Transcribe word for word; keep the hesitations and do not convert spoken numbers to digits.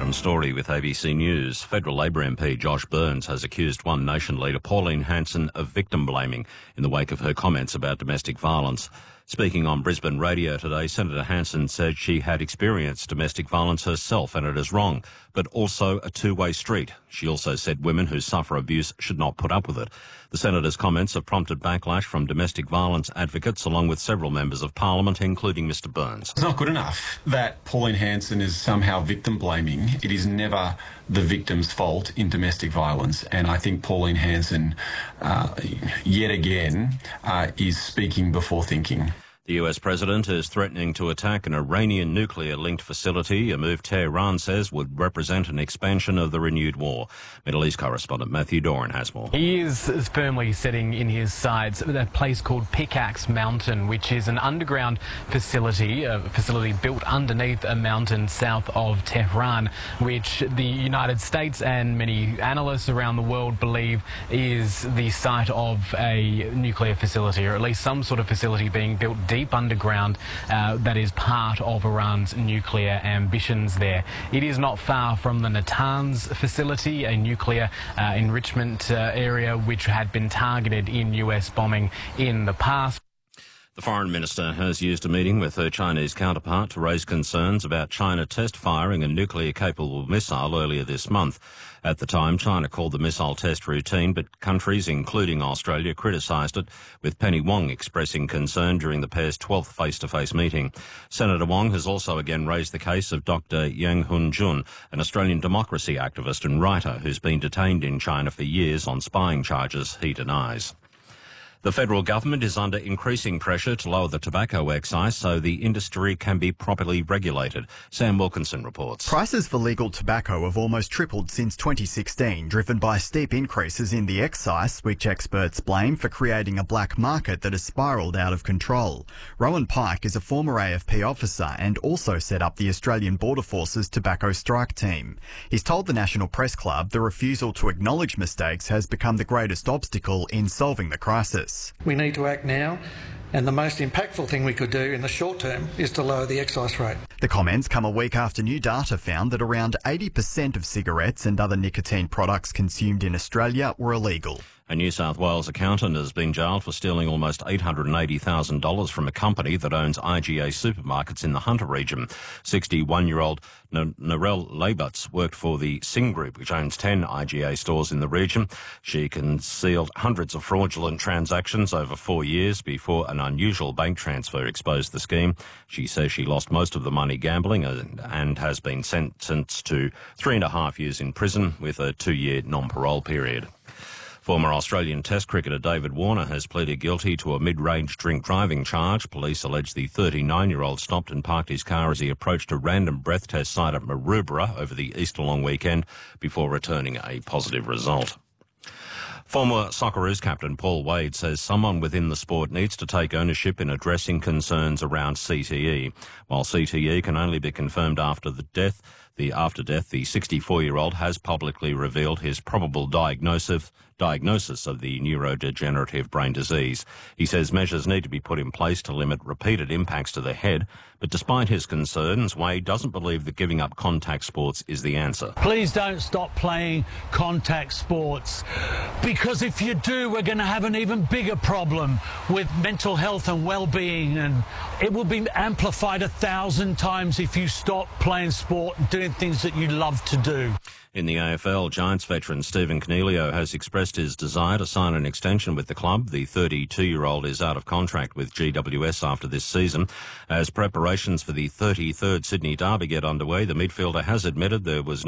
Adam Story with A B C News. Federal Labor M P Josh Burns has accused One Nation leader Pauline Hanson of victim blaming in the wake of her comments about domestic violence. Speaking on Brisbane radio today, Senator Hanson said she had experienced domestic violence herself and it is wrong, but also a two-way street. She also said women who suffer abuse should not put up with it. The Senator's comments have prompted backlash from domestic violence advocates along with several members of Parliament, including Mr Burns. It's not good enough that Pauline Hanson is somehow victim blaming. It is never the victim's fault in domestic violence, and I think Pauline Hanson, uh, yet again, uh, is speaking before thinking. The U S President is threatening to attack an Iranian nuclear-linked facility, a move Tehran says would represent an expansion of the renewed war. Middle East correspondent Matthew Doran has more. He is firmly setting in his sights a place called Pickaxe Mountain, which is an underground facility, a facility built underneath a mountain south of Tehran, which the United States and many analysts around the world believe is the site of a nuclear facility, or at least some sort of facility being built deep deep underground uh, that is part of Iran's nuclear ambitions there. It is not far from the Natanz facility, a nuclear uh, enrichment uh, area which had been targeted in U S bombing in the past. The Foreign Minister has used a meeting with her Chinese counterpart to raise concerns about China test firing a nuclear-capable missile earlier this month. At the time, China called the missile test routine, but countries, including Australia, criticised it, with Penny Wong expressing concern during the pair's twelfth face-to-face meeting. Senator Wong has also again raised the case of Doctor Yang Hun-jun, an Australian democracy activist and writer who's been detained in China for years on spying charges he denies. The federal government is under increasing pressure to lower the tobacco excise so the industry can be properly regulated. Sam Wilkinson reports. Prices for legal tobacco have almost tripled since twenty sixteen, driven by steep increases in the excise, which experts blame for creating a black market that has spiralled out of control. Rowan Pike is a former A F P officer and also set up the Australian Border Force's tobacco strike team. He's told the National Press Club the refusal to acknowledge mistakes has become the greatest obstacle in solving the crisis. We need to act now, and the most impactful thing we could do in the short term is to lower the excise rate. The comments come a week after new data found that around eighty percent of cigarettes and other nicotine products consumed in Australia were illegal. A New South Wales accountant has been jailed for stealing almost eight hundred eighty thousand dollars from a company that owns I G A supermarkets in the Hunter region. sixty-one-year-old Narelle Labutz worked for the Singh Group, which owns ten I G A stores in the region. She concealed hundreds of fraudulent transactions over four years before an unusual bank transfer exposed the scheme. She says she lost most of the money gambling and, and has been sentenced to three and a half years in prison with a two-year non-parole period. Former Australian Test cricketer David Warner has pleaded guilty to a mid-range drink driving charge. Police allege the thirty-nine-year-old stopped and parked his car as he approached a random breath test site at Maroubra over the Easter long weekend before returning a positive result. Former Socceroos captain Paul Wade says someone within the sport needs to take ownership in addressing concerns around C T E. While C T E can only be confirmed after the death, the after death, the sixty-four-year-old has publicly revealed his probable diagnosis diagnosis of the neurodegenerative brain disease. He says measures need to be put in place to limit repeated impacts to the head, but despite his concerns, Wade doesn't believe that giving up contact sports is the answer. Please don't stop playing contact sports, because if you do, we're going to have an even bigger problem with mental health and well-being, and it will be amplified a thousand times if you stop playing sport and doing things that you love to do. In the A F L, Giants veteran Stephen Coniglio has expressed his desire to sign an extension with the club. The thirty-two-year-old is out of contract with G W S after this season. As preparations for the thirty-third Sydney Derby get underway, the midfielder has admitted there was no